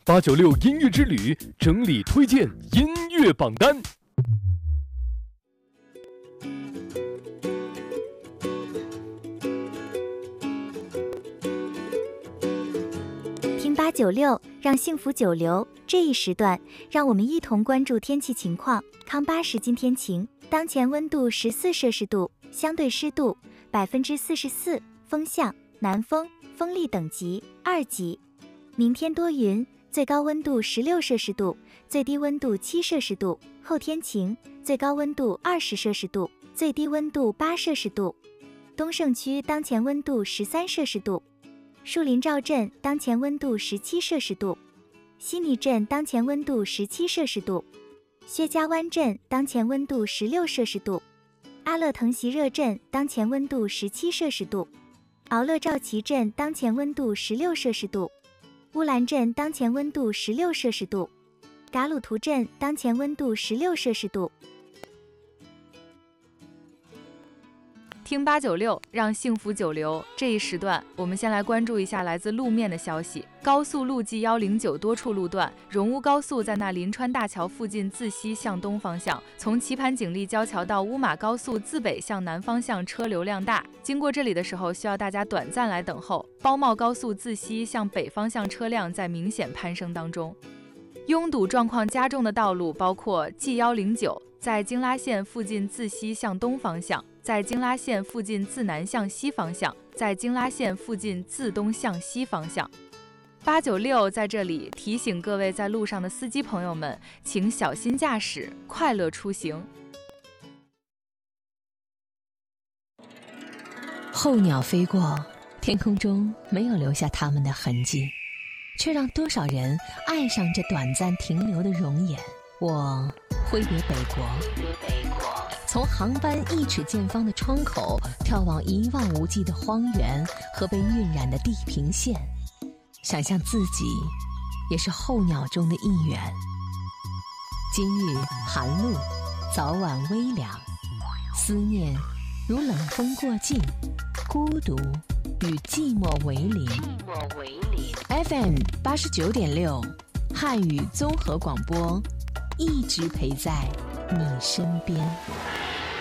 896音乐之旅整理推荐音乐榜单。 听896，让幸福久留。这一时段，让我们一同关注天气情况。康巴时今天晴，当前温度14摄氏度，相对湿度44%，风向南风，风力等级2级。明天多云，最高温度16摄氏度，最低温度7摄氏度。后天晴，最高温度20摄氏度，最低温度8摄氏度。东胜区当前温度13摄氏度。树林赵镇当前温度17摄氏度，西尼镇当前温度17摄氏度，薛家湾镇当前温度16摄氏度，阿勒腾席热镇当前温度17摄氏度，敖勒赵旗镇当前温度16摄氏度，乌兰镇当前温度16摄氏度，噶鲁图镇当前温度16摄氏度。 听896，让幸福久留。这一时段，我们先来关注一下来自路面的消息。高速路 G109多处路段，荣乌高速在那临川大桥附近自西向东方向，从棋盘锦立交桥到乌马高速自北向南方向车流量大，经过这里的时候需要大家短暂来等候。包茂高速自西向北方向车辆在明显攀升当中。拥堵状况加重的道路包括 G109 在京拉线附近自西向东方向，在京拉线附近自南向西方向，在京拉线附近自东向西方向。896在这里提醒各位在路上的司机朋友们，请小心驾驶，快乐出行。 候鸟飞过，天空中没有留下它们的痕迹，却让多少人爱上这短暂停留的容颜。我挥别北国，从航班1尺见方的窗口眺望一望无际的荒原和被晕染的地平线，想象自己也是候鸟中的一员。今日寒露，早晚微凉，思念如冷风过境，孤独与寂寞为邻。FM 89.6，汉语综合广播，一直陪在你身边。